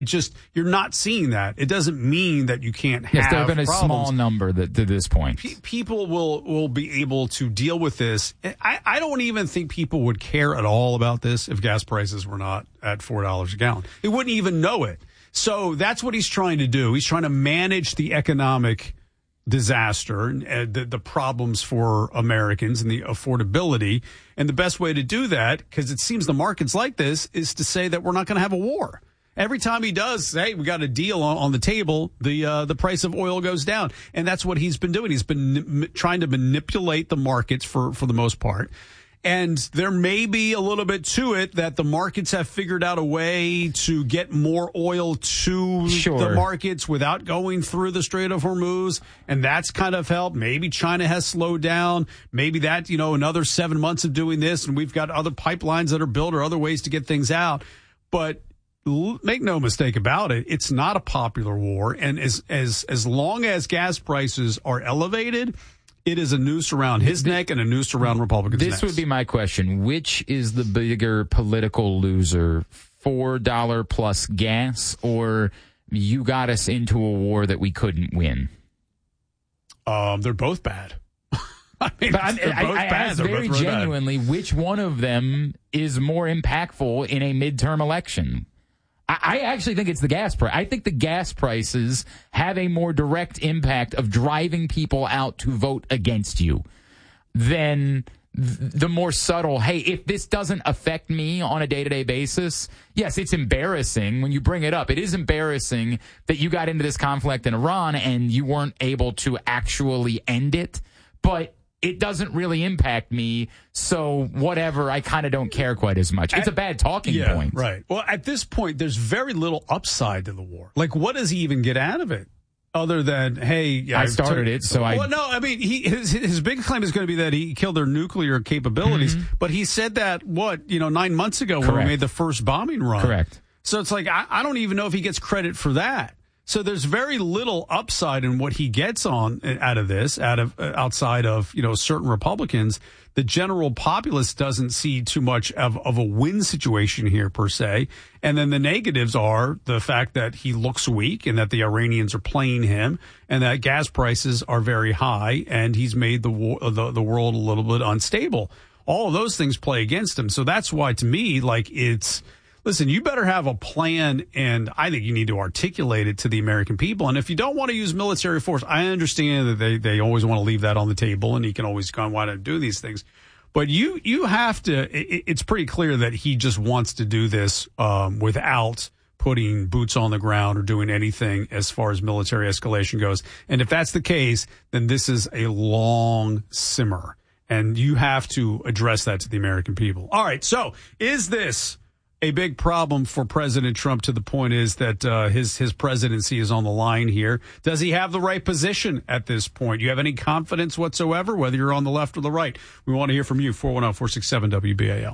Just, you're not seeing that. It doesn't mean that you can't have Yes, there have been a problems. small number to this point. People will be able to deal with this. I don't even think people would care at all about this if gas prices were not at $4 a gallon. They wouldn't even know it. So that's what he's trying to do. He's trying to manage the economic disaster and the problems for Americans and the affordability. And the best way to do that, because it seems the market's like this, is to say that we're not going to have a war. Every time he does, hey, we got a deal on the table, the price of oil goes down. And that's what he's been doing. He's been trying to manipulate the markets for the most part. And there may be a little bit to it that the markets have figured out a way to get more oil to the markets without going through the Strait of Hormuz. And that's kind of helped. Maybe China has slowed down. Maybe that, another 7 months of doing this. And we've got other pipelines that are built or other ways to get things out. But make no mistake about it, it's not a popular war. And as long as gas prices are elevated, it is a noose around his neck and a noose around Republicans' necks. This would be my question. Which is the bigger political loser, $4 plus gas, or you got us into a war that we couldn't win? They're both bad. They're both bad. Ask very genuinely, which one of them is more impactful in a midterm election? I actually think it's the gas price. I think the gas prices have a more direct impact of driving people out to vote against you than the more subtle, hey, if this doesn't affect me on a day-to-day basis, yes, it's embarrassing when you bring it up. It is embarrassing that you got into this conflict in Iran and you weren't able to actually end it, but it doesn't really impact me, so whatever, I kind of don't care quite as much. It's a bad talking point. Right. Well, at this point, there's very little upside to the war. Like, what does he even get out of it? Other than, hey, I started it, so I... Well, no, I mean, his big claim is going to be that he killed their nuclear capabilities, but he said that, 9 months ago when we made the first bombing run. Correct. So it's like, I don't even know if he gets credit for that. So there's very little upside in what he gets out of this, outside of, certain Republicans. The general populace doesn't see too much of a win situation here per se. And then the negatives are the fact that he looks weak and that the Iranians are playing him and that gas prices are very high and he's made the world a little bit unstable. All of those things play against him. So that's why, to me, listen, you better have a plan, and I think you need to articulate it to the American people. And if you don't want to use military force, I understand that they always want to leave that on the table, and he can always go, why not do these things? But you have to, it's pretty clear that he just wants to do this without putting boots on the ground or doing anything as far as military escalation goes. And if that's the case, then this is a long simmer, and you have to address that to the American people. All right, so is this a big problem for President Trump to the point is that his presidency is on the line here? Does he have the right position at this point? Do you have any confidence whatsoever, whether you're on the left or the right? We want to hear from you, 410-467-WBAL.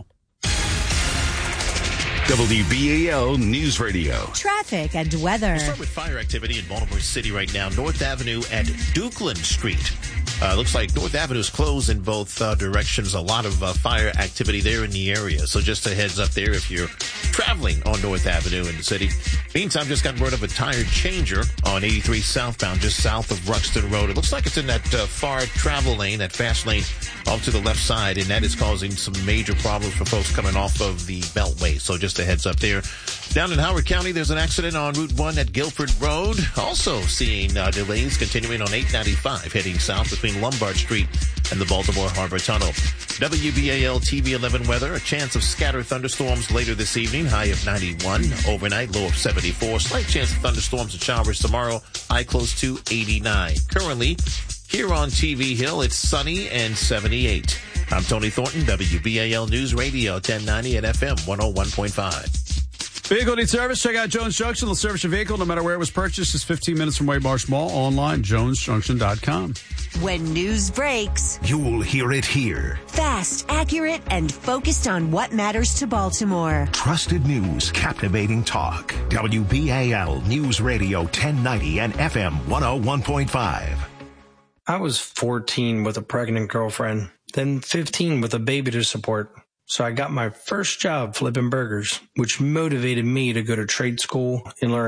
WBAL News Radio. Traffic and weather. We'll start with fire activity in Baltimore City right now. North Avenue at Dukeland Street. Looks like North Avenue is closed in both directions. A lot of fire activity there in the area. So just a heads up there if you're traveling on North Avenue in the city. Meantime, just got word of a tire changer on 83 southbound, just south of Ruxton Road. It looks like it's in that far travel lane, that fast lane off to the left side, and that is causing some major problems for folks coming off of the Beltway. So just a heads up there. Down in Howard County, there's an accident on Route 1 at Guilford Road. Also seeing delays continuing on 895 heading south between Lombard Street and the Baltimore Harbor Tunnel. WBAL TV 11 weather. A chance of scattered thunderstorms later this evening. High of 91. Overnight, low of 74. Slight chance of thunderstorms and showers tomorrow. High close to 89. Currently, here on TV Hill, it's sunny and 78. I'm Tony Thornton, WBAL News Radio, 1090 and FM 101.5. Vehicle needs service? Check out Jones Junction. They'll service your vehicle no matter where it was purchased. It's 15 minutes from Waymarsh Mall. Online, jonesjunction.com. When news breaks, You'll hear it here. fast, accurate, and focused on what matters to Baltimore. Trusted news, captivating talk. WBAL News Radio 1090 and FM 101.5. I was 14 with a pregnant girlfriend, then 15 with a baby to support. So I got my first job flipping burgers, which motivated me to go to trade school and learn